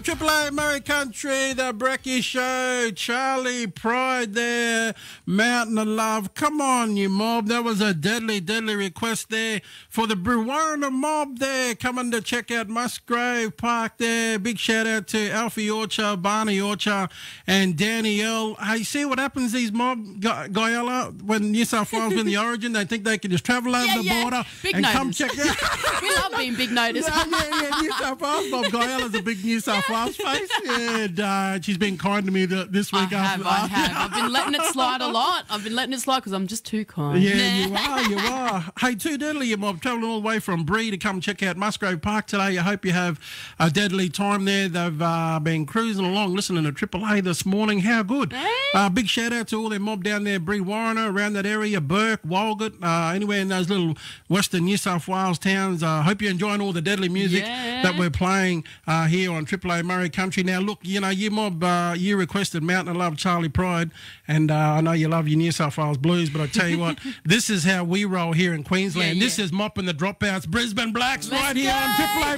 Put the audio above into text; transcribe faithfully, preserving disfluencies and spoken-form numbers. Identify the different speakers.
Speaker 1: Triple A Murray Country, the Brecky Show, Charlie Pride there, Mountain of Love. Come on, you mob. That was a deadly, deadly request there for the Brewarrina mob there, coming to check out Musgrave Park there. Big shout out to Alfie Orchard, Barney Orchard, and Danny L. Hey, see what happens, these mob, Guyella, when New South Wales win the Origin, they think they can just travel over
Speaker 2: yeah,
Speaker 1: the
Speaker 2: yeah.
Speaker 1: border
Speaker 2: big
Speaker 1: and
Speaker 2: notice.
Speaker 1: come check out.
Speaker 2: We love being big notice.
Speaker 1: Yeah, yeah, yeah, New South Wales. Bob Guyela's a big New South Wales face. Yeah, and, uh, she's been kind to me the, this week.
Speaker 2: I have,
Speaker 1: after,
Speaker 2: I have. I've been letting it slide a lot. I've been letting it slide because I'm just too kind.
Speaker 1: Yeah, you are, you are. Hey, too deadly, you mob, travelling all the way from Bree to come check out Musgrave Park today. I hope you have a deadly time there. They've uh, been cruising along, listening to Triple A this morning. How good.
Speaker 2: Hey.
Speaker 1: Uh, big shout out to all their mob down there, Brewarrina, around that area, Burke, Walgett, uh, anywhere in those little western New South Wales towns. I uh, hope you're enjoying all the deadly music
Speaker 2: Yeah.
Speaker 1: that we're playing uh, here on Triple A Murray Country. Now, look, you know, you mob, uh, you requested Mountain of Love, Charlie Pride, and uh, I know you love your New South Wales blues, but I tell you what, this is how we roll here in Queensland.
Speaker 2: Yeah, yeah.
Speaker 1: This is mopping the dropouts, Brisbane Blacks,
Speaker 2: Let's
Speaker 1: right here
Speaker 2: go.
Speaker 1: on Triple A